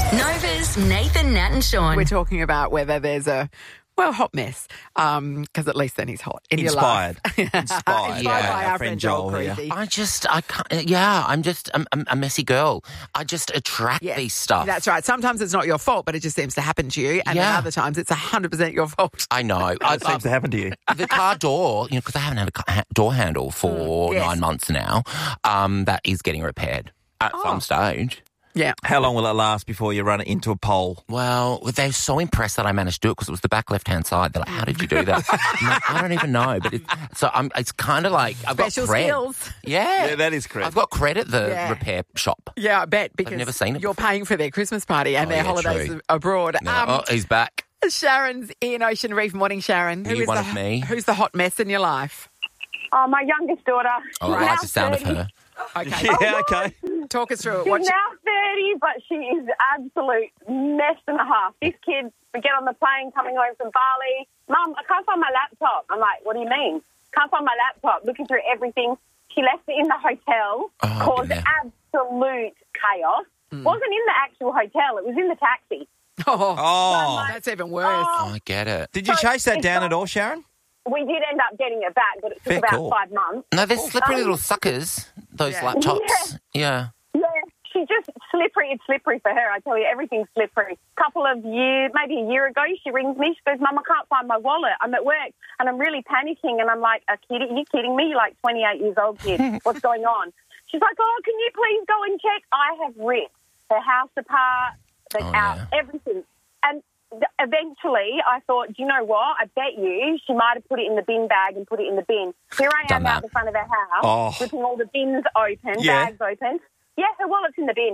Nova's Nathan, Nat and Sean. We're talking about whether there's a hot mess, because at least then he's hot in your life. Inspired by our friend Joel here. Creasy. I'm just a messy girl. I just attract these stuff. That's right. Sometimes it's not your fault, but it just seems to happen to you. And then other times it's 100% your fault. I know. It seems to happen to you. The car door, because I haven't had a door handle for 9 months now, that is getting repaired at some stage. Yeah. How long will it last before you run it into a pole? Well, they're so impressed that I managed to do it because it was the back left-hand side. They're like, how did you do that? I'm like, I don't even know. But it's kind of like I've Special got cred. skills. Yeah, that is cred. I've got cred at the repair shop. Yeah, I bet, because I've never seen it you're before. paying for their Christmas party and their holidays true. abroad. He's back. Sharon's in Ocean Reef. Morning, Sharon. Are you one of me? Who's the hot mess in your life? Oh, my youngest daughter. Oh, I like the sound of her. Okay. Yeah, okay. Talk us through it. She's now 30, but she is absolute mess and a half. This kid, we get on the plane coming home from Bali. Mum, I can't find my laptop. I'm like, what do you mean? Can't find my laptop. Looking through everything. She left it in the hotel, caused absolute chaos. Wasn't in the actual hotel. It was in the taxi. Oh, that's even worse. I get it. did you chase that down at all, Sharon? We did end up getting it back, but it took about 5 months. No, they're slippery little suckers, those laptops. Yeah. Yeah, she's just slippery. It's slippery for her. I tell you, everything's slippery. Couple of years, maybe a year ago, she rings me. She goes, Mum, I can't find my wallet. I'm at work and I'm really panicking. And I'm like, are you kidding me? You're like 28 years old, kid. What's going on? She's like, oh, can you please go and check? I have ripped her house apart, everything. And eventually, I thought, do you know what? I bet you she might have put it in the bin bag and put it in the bin. Here I am out the front of her house, ripping all the bins open, bags open. Yeah, her wallet's in the bin.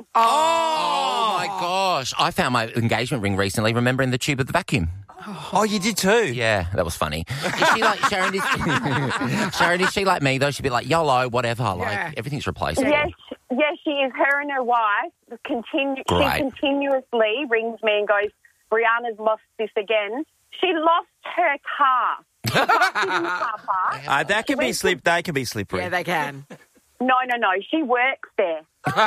Oh, my gosh. I found my engagement ring recently, remembering the tube of the vacuum. Oh, you did too? Yeah, that was funny. Is she like, Sharon, Sharon, is she like me, though? She'd be like, YOLO, whatever, like, everything's replaceable. Yes, she is. Her and her wife, she continuously rings me and goes, Brianna's lost this again. She lost her car. Car park. They can be slippery. Yeah, they can. No. She works there.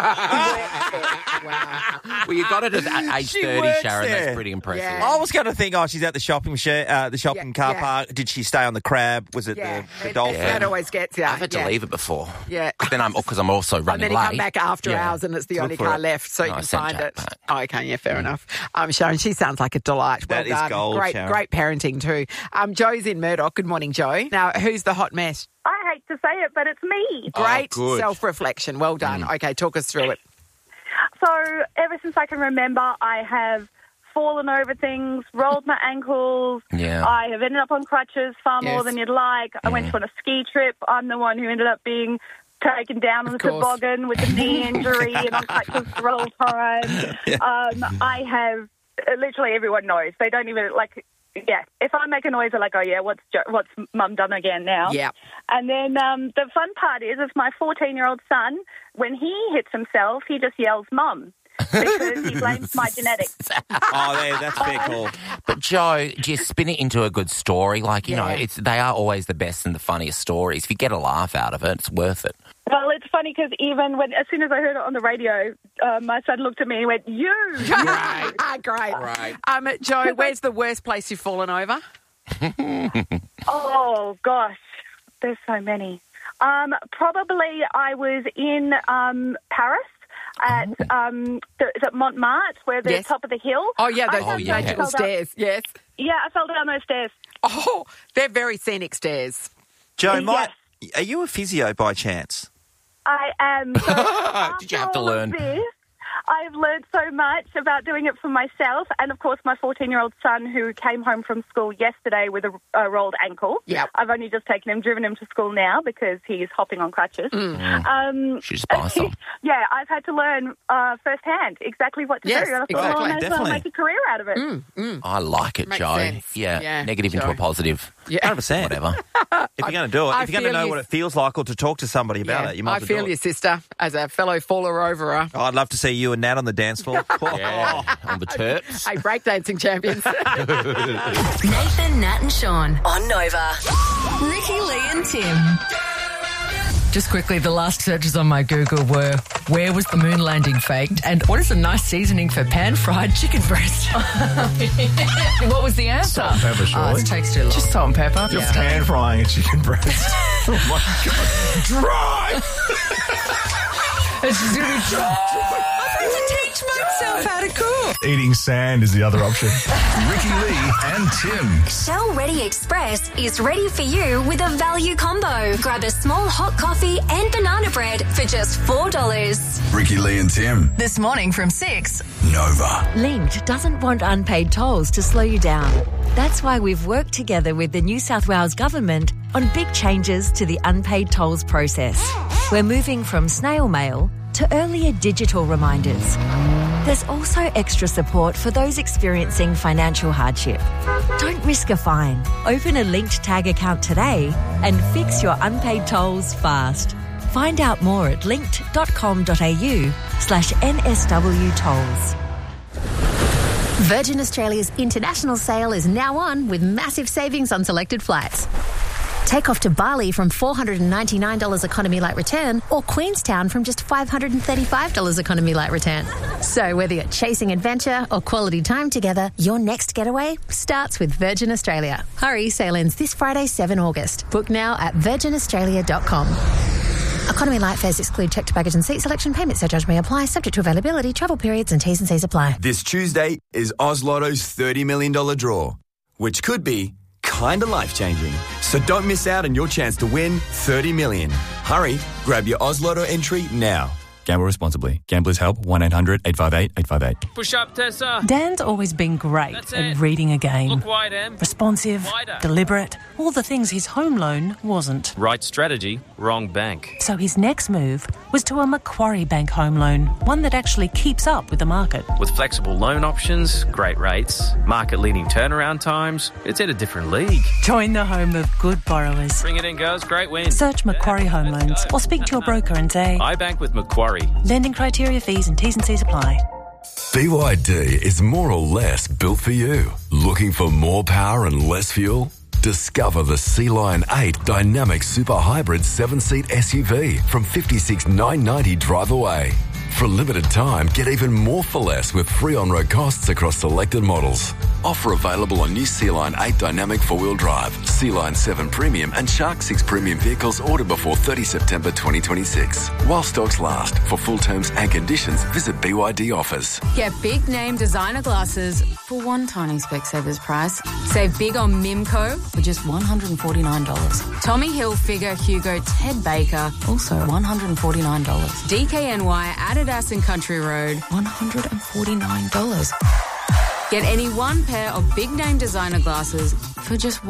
Wow. Well, you got it at age 30, Sharon. there. That's pretty impressive. Yeah. I was going to think, she's at the shopping car park. Did she stay on the crab? Was it the dolphin? That always gets you. I've had to leave it before. Yeah. Because I'm also running and then late. you come back after hours and it's the only car left, so you can find it. Oh, okay, yeah, fair enough. Sharon, she sounds like a delight. Well That is gold, Sharon. Great parenting too. Joe's in Murdoch. Good morning, Joe. Now, who's the hot mess? I hate to say it, but it's me. Great self-reflection. Well done. Okay, talk us through it. So ever since I can remember, I have fallen over things, rolled my ankles. Yeah. I have ended up on crutches far more than you'd like. I went on a ski trip. I'm the one who ended up being taken down on the toboggan with a knee injury and on crutches for the whole time. I have, literally everyone knows. They don't even, if I make a noise, they're like, oh, yeah, what's Mum done again now? Yeah. And then the fun part is my 14-year-old son, when he hits himself, he just yells, Mum, because he blames my genetics. That's fair call. But, Joe, do you spin it into a good story? They are always the best and the funniest stories. If you get a laugh out of it, it's worth it. Well, it's funny because as soon as I heard it on the radio, my son looked at me and went, you! Great. Right. Joe, where's the worst place you've fallen over? Oh, gosh. There's so many. Probably I was in Paris at is it Montmartre, where the top of the hill. Oh, yeah, those magical stairs, yes. Yeah, I fell down those stairs. Oh, they're very scenic stairs. Joe, are you a physio by chance? I am. So Did you have to learn? I've learned so much about doing it for myself and, of course, my 14-year-old son who came home from school yesterday with a rolled ankle. Yep. I've only just driven him to school now because he's hopping on crutches. Should just buy some. Yeah, I've had to learn firsthand exacly what to do. And I thought, I may as well make a career out of it. I like it, Makes Joe. sense. Yeah, negative into a positive. Yeah. 100%. Whatever. If you're going to do it, if you're going to know what it feels like or to talk to somebody about it, you might as well do it. I feel your sister as a fellow faller overer. I'd love to see you and Nat on the dance floor. Yeah, on the Terps. Hey, breakdancing champions. Nathan, Nat and Sean. On Nova. Ricky, Lee and Tim. Just quickly, the last searches on my Google were, where was the moon landing faked? And what is a nice seasoning for pan-fried chicken breast? What was the answer? Salt and pepper, surely. It takes too long. Just salt and pepper. You're pan-frying a chicken breast. Oh, my God. Dry! It's just going to be dry. I have to teach myself how to cook. Eating sand is the other option. Ricky Lee and Tim. Shell Ready Express is ready for you with a value combo. Grab a small hot coffee and banana bread for just $4. Ricky Lee and Tim. This morning from 6. Nova. Linked doesn't want unpaid tolls to slow you down. That's why we've worked together with the New South Wales Government on big changes to the unpaid tolls process. We're moving from snail mail to earlier digital reminders. There's also extra support for those experiencing financial hardship. Don't risk a fine. Open a Linked Tag account today and fix your unpaid tolls fast. Find out more at linked.com.au/NSW tolls. Virgin Australia's international sale is now on with massive savings on selected flights. Take off to Bali from $499 economy light return, or Queenstown from just $535 economy light return. So whether you're chasing adventure or quality time together, your next getaway starts with Virgin Australia. Hurry, sale ends this Friday, 7 August. Book now at virginaustralia.com. Economy light fares exclude checked baggage and seat selection. Payment surcharge may apply, subject to availability, travel periods and T's and C's apply. This Tuesday is Oz Lotto's $30 million draw, which could be kind of life-changing. So don't miss out on your chance to win $30 million. Hurry, grab your Oz Lotto entry now. Gamble responsibly. Gamblers Help, 1-800-858-858. Push up, Tessa. Dan's always been great at reading a game. Look wide, Em. Responsive, deliberate, all the things his home loan wasn't. Right strategy, wrong bank. So his next move was to a Macquarie Bank home loan, one that actually keeps up with the market. With flexible loan options, great rates, market-leading turnaround times, it's in a different league. Join the home of good borrowers. Bring it in, girls. Great win. Search Macquarie Home Loans or speak to your broker and say, I bank with Macquarie. Lending criteria, fees and T's and C's apply. BYD is more or less built for you. Looking for more power and less fuel? Discover the Sea-Line 8 Dynamic Super Hybrid 7-seat SUV from $56,990 drive away. For a limited time, get even more for less with free on-road costs across selected models. Offer available on new Sea-Line 8 Dynamic 4-wheel drive, Sea-Line 7 Premium and Shark 6 Premium vehicles ordered before 30 September 2026. While stocks last. For full terms and conditions, visit BYD offers. Get big name designer glasses for one tiny Specsavers price. Save big on Mimco for just $149. Tommy Hilfiger, Hugo, Ted Baker, also $149. DKNY, Adidas and Country Road, $149. Get any one pair of big name designer glasses for just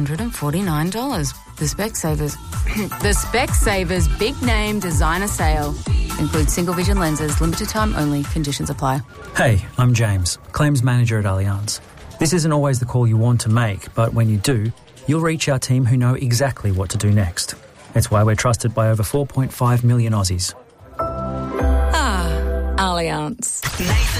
$149. The Specsavers. The Specsavers Big Name Designer Sale. Includes single vision lenses, limited time only, conditions apply. Hey, I'm James, Claims Manager at Allianz. This isn't always the call you want to make, but when you do, you'll reach our team who know exactly what to do next. It's why we're trusted by over 4.5 million Aussies. Allianz. Nathan